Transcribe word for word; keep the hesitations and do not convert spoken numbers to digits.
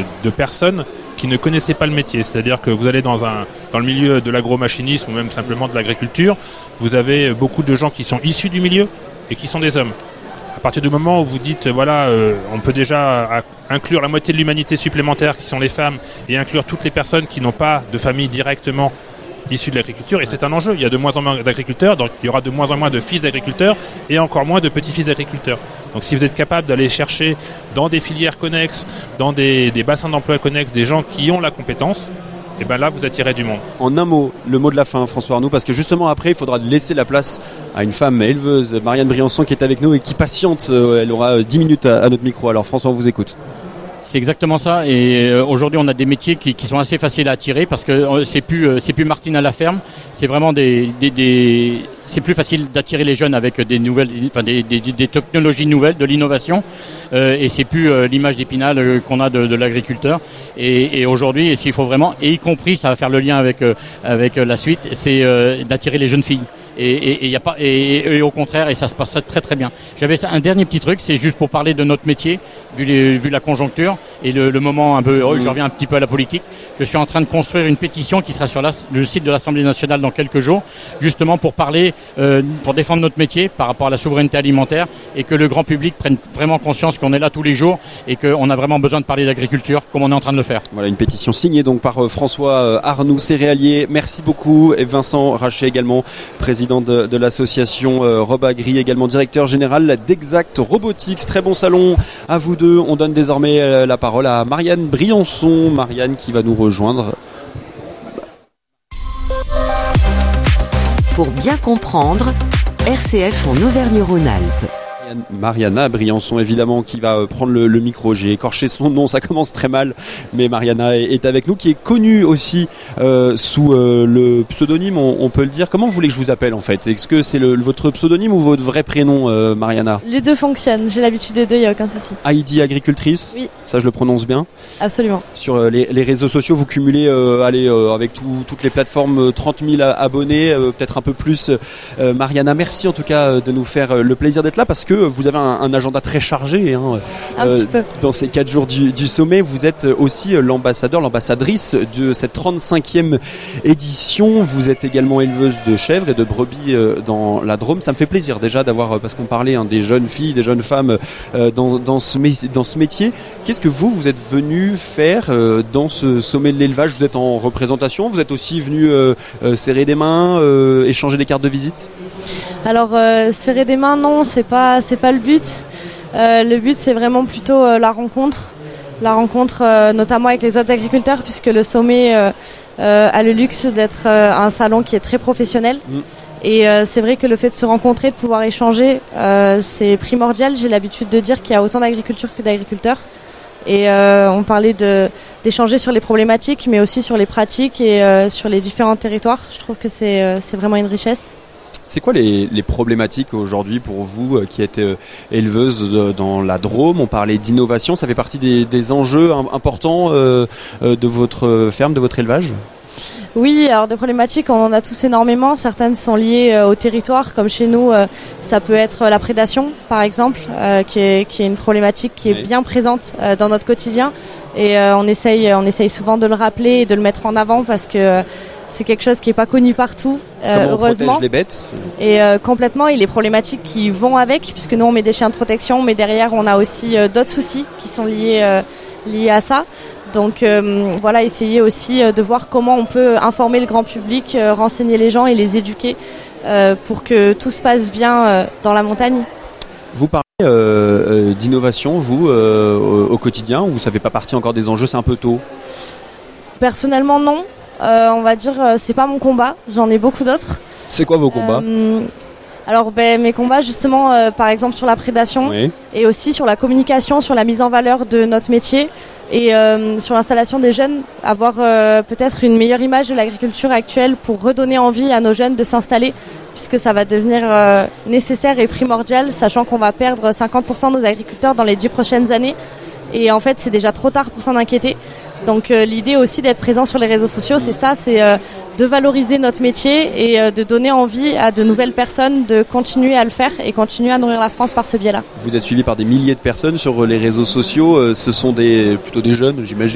de personnes qui ne connaissaient pas le métier. C'est-à-dire que vous allez dans un dans le milieu de l'agromachinisme ou même simplement de l'agriculture, vous avez beaucoup de gens qui sont issus du milieu et qui sont des hommes. À partir du moment où vous dites, voilà, euh, on peut déjà inclure la moitié de l'humanité supplémentaire qui sont les femmes et inclure toutes les personnes qui n'ont pas de famille directement issus de l'agriculture, et c'est un enjeu. Il y a de moins en moins d'agriculteurs, donc il y aura de moins en moins de fils d'agriculteurs et encore moins de petits-fils d'agriculteurs. Donc si vous êtes capable d'aller chercher dans des filières connexes, dans des, des bassins d'emploi connexes, des gens qui ont la compétence, et ben là vous attirez du monde. En un mot, le mot de la fin, François Arnoux, parce que justement après il faudra laisser la place à une femme éleveuse, Marianne Briançon, qui est avec nous et qui patiente. Elle aura dix minutes à, à notre micro. Alors François, on vous écoute. C'est exactement ça, et euh, aujourd'hui on a des métiers qui, qui sont assez faciles à attirer parce que euh, c'est plus euh, c'est plus Martine à la ferme, c'est vraiment des, des, des c'est plus facile d'attirer les jeunes avec des nouvelles, enfin des, des, des technologies nouvelles, de l'innovation, euh, et c'est plus euh, l'image d'Épinal euh, qu'on a de, de l'agriculteur. Et, et aujourd'hui, et s'il faut vraiment, et y compris, ça va faire le lien avec euh, avec la suite, c'est euh, d'attirer les jeunes filles. Et, et, et, y a pas, et, et au contraire, et ça se passe très très bien. J'avais un dernier petit truc, c'est juste pour parler de notre métier, vu, les, vu la conjoncture et le, le moment un peu, oh, je reviens un petit peu à la politique. Je suis en train de construire une pétition qui sera sur la, le site de l'Assemblée nationale dans quelques jours, justement pour parler, euh, pour défendre notre métier par rapport à la souveraineté alimentaire et que le grand public prenne vraiment conscience qu'on est là tous les jours et qu'on a vraiment besoin de parler d'agriculture comme on est en train de le faire. Voilà, une pétition signée donc par euh, François euh, Arnoux, céréalier. Merci beaucoup. Et Vincent Rachet également, président de, de l'association euh, Robagri, également directeur général d'Exact Robotics. Très bon salon à vous deux. On donne désormais euh, la parole à Marianne Briançon. Marianne qui va nous rejoindre. Pour bien comprendre, R C F en Auvergne-Rhône-Alpes. Mariana Briançon, évidemment, qui va prendre le, le micro. J'ai écorché son nom, ça commence très mal, mais Mariana est, est avec nous, qui est connue aussi euh, sous euh, le pseudonyme, on, on peut le dire. Comment vous voulez que je vous appelle en fait? Est-ce que c'est le, votre pseudonyme ou votre vrai prénom, euh, Mariana? Les deux fonctionnent, j'ai l'habitude des deux, il n'y a aucun souci. Heidi Agricultrice, oui. Ça je le prononce bien? Absolument. Sur euh, les, les réseaux sociaux, vous cumulez euh, allez, euh, avec tout, toutes les plateformes trente mille abonnés, euh, peut-être un peu plus. Euh, Mariana, merci en tout cas de nous faire le plaisir d'être là, parce que vous avez un, un agenda très chargé hein, euh, dans ces quatre jours du, du sommet. Vous êtes aussi l'ambassadeur, l'ambassadrice de cette trente-cinquième édition. Vous êtes également éleveuse de chèvres et de brebis euh, dans la Drôme. Ça me fait plaisir déjà d'avoir, parce qu'on parlait hein, des jeunes filles, des jeunes femmes euh, dans, dans, ce, dans ce métier. Qu'est-ce que vous, vous êtes venu faire euh, dans ce sommet de l'élevage? Vous êtes en représentation, vous êtes aussi venu euh, euh, serrer des mains, euh, échanger des cartes de visite? Alors euh, serrer des mains, non, c'est pas c'est pas le but. Euh, le but, c'est vraiment plutôt euh, la rencontre, la rencontre euh, notamment avec les autres agriculteurs, puisque le sommet euh, euh, a le luxe d'être euh, un salon qui est très professionnel. Mmh. Et euh, c'est vrai que le fait de se rencontrer, de pouvoir échanger, euh, c'est primordial. J'ai l'habitude de dire qu'il y a autant d'agriculture que d'agriculteurs. Et euh, on parlait de, d'échanger sur les problématiques, mais aussi sur les pratiques et euh, sur les différents territoires. Je trouve que c'est, euh, c'est vraiment une richesse. C'est quoi les, les problématiques aujourd'hui pour vous euh, qui êtes euh, éleveuse de, dans la Drôme? On parlait d'innovation, ça fait partie des, des enjeux importants euh, euh, de votre ferme, de votre élevage? Oui, alors des problématiques, on en a tous énormément. Certaines sont liées euh, au territoire, comme chez nous, euh, ça peut être la prédation, par exemple, euh, qui est, qui est une problématique qui est oui. bien présente euh, dans notre quotidien. Et euh, on essaye, on essaye souvent de le rappeler et de le mettre en avant parce que euh, c'est quelque chose qui n'est pas connu partout, euh, Comment on heureusement. Protège les bêtes. Et euh, complètement, et les problématiques qui vont avec, puisque nous on met des chiens de protection, mais derrière on a aussi euh, d'autres soucis qui sont liés, euh, liés à ça. Donc euh, voilà, essayer aussi euh, de voir comment on peut informer le grand public, euh, renseigner les gens et les éduquer euh, pour que tout se passe bien euh, dans la montagne. Vous parlez euh, d'innovation, vous, euh, au, au quotidien, ou ça fait pas partie encore des enjeux, c'est un peu tôt? Personnellement, non. Euh, on va dire, euh, c'est pas mon combat, j'en ai beaucoup d'autres. C'est quoi vos combats? euh, Alors ben, mes combats justement, euh, par exemple sur la prédation oui. et aussi sur la communication, sur la mise en valeur de notre métier et euh, sur l'installation des jeunes, avoir euh, peut-être une meilleure image de l'agriculture actuelle pour redonner envie à nos jeunes de s'installer, puisque ça va devenir euh, nécessaire et primordial, sachant qu'on va perdre cinquante pour cent de nos agriculteurs dans les dix prochaines années. Et en fait, c'est déjà trop tard pour s'en inquiéter. Donc euh, l'idée aussi d'être présent sur les réseaux sociaux, c'est ça, c'est euh, de valoriser notre métier et euh, de donner envie à de nouvelles personnes de continuer à le faire et continuer à nourrir la France par ce biais-là. Vous êtes suivi par des milliers de personnes sur les réseaux sociaux, euh, ce sont des plutôt des jeunes, j'imagine.